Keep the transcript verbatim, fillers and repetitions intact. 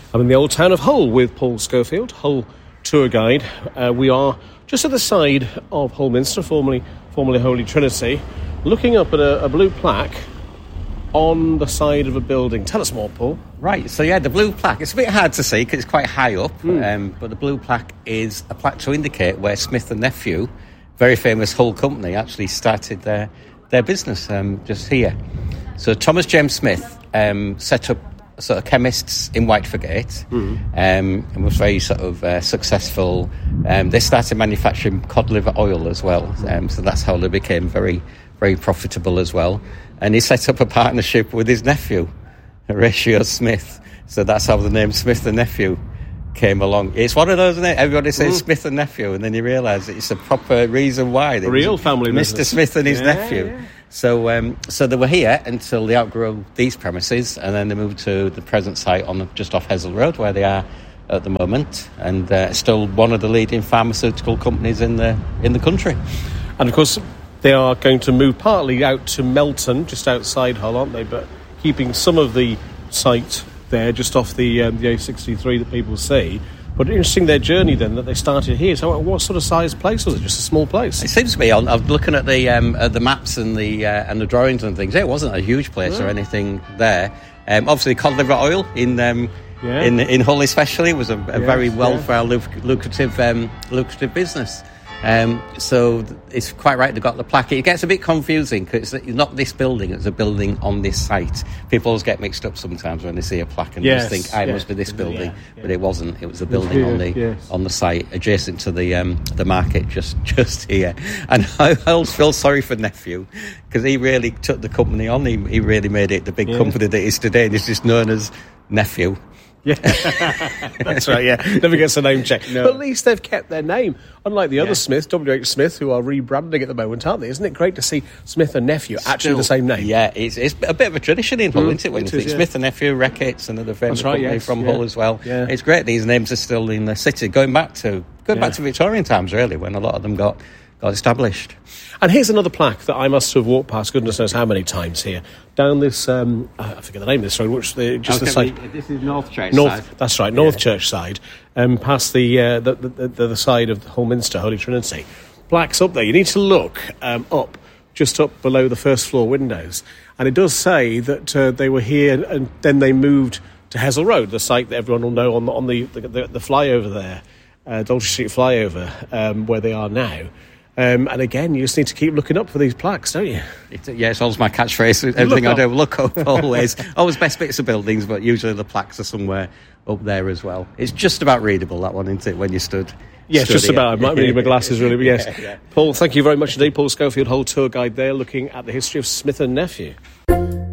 I'm in the old town of Hull with Paul Schofield, Hull tour guide. Uh, we are just at the side of Hull Minster, formerly formerly Holy Trinity, looking up at a, a blue plaque on the side of a building. Tell us more, Paul. Right, so yeah, the blue plaque, it's a bit hard to see because it's quite high up, Mm. um, but the blue plaque is a plaque to indicate where Smith and Nephew, very famous Hull company, actually started their, their business um, just here. So Thomas James Smith um, set up sort of chemists in Whitefordgate, mm. um, and was very sort of uh, successful. Um, they started manufacturing cod liver oil as well, um, so that's how they became very, very profitable as well. And he set up a partnership with his nephew, Horatio Smith. So that's how the name Smith and Nephew came along. It's one of those, isn't it? Everybody says mm. Smith and Nephew, and then you realise it's a proper reason why. A real family Mister business. Smith and his yeah, nephew. Yeah. So um, so they were here until they outgrew these premises, and then they moved to the present site on the, just off Hessel Road, where they are at the moment, and uh, still one of the leading pharmaceutical companies in the in the country. And of course, they are going to move partly out to Melton, just outside Hull, aren't they? But keeping some of the site there, just off the um, the A sixty-three that people see. But interesting their journey then, that they started here. So what sort of size place was it? Just a small place? It seems to be. I'm looking at the um, at the maps and the uh, and the drawings and things. It wasn't a huge place yeah. or anything there. Um, obviously, cod liver oil in um, yeah. in in Hull especially was a, a yes, very well yeah. for luc- lucrative um, lucrative business. Um, so it's quite right they got the plaque. It gets a bit confusing because it's not this building, it's a building on this site. People always get mixed up sometimes when they see a plaque and yes, just think, I yeah. must be this building. Yeah, yeah. But it wasn't. It was a building here, on the yes. on the site adjacent to the um, the market just, just here. And I, I always feel sorry for Nephew because he really took the company on. He, he really made it the big yeah. company that it is today, and it's just known as Nephew. Yeah, that's right, yeah. Never gets a name check. No. But at least they've kept their name. Unlike the other Yeah. Smiths, W H Smith, who are rebranding at the moment, aren't they? Isn't it great to see Smith and Nephew actually Still, the same name? Yeah, it's, it's a bit of a tradition in Hull, Mm, isn't it? When it you is, think yeah. Smith and Nephew, Reckitt's, another famous That's right, company yes, from yeah. Hull as well. Yeah. It's great these names are still in the city, going back to going Yeah. back to Victorian times, really, when a lot of them got, got established. And here's another plaque that I must have walked past goodness knows how many times here. Down this, um, I forget the name of this road, which the, just the side. This is North Church North, side. that's right, North Church side, um, past the, uh, the, the, the the side of Hull Minster, Holy Trinity. Plaques up there. You need to look um, up, just up below the first floor windows. And it does say that uh, they were here and then they moved to Hessel Road, the site that everyone will know on the, on the, the, the, the flyover there, uh, Daltrey Street flyover, um, where they are now. Um, and again, you just need to keep looking up for these plaques, don't you? It, yeah, it's always my catchphrase. Everything Look I up. do, look up always. Always best bits of buildings, but usually the plaques are somewhere up there as well. It's just about readable, that one, isn't it, when you stood? Yes, stood just here. about. I might need my glasses, really, but yes. Yeah, yeah. Paul, thank you very much indeed. Paul Schofield, Hull tour guide there, looking at the history of Smith and Nephew.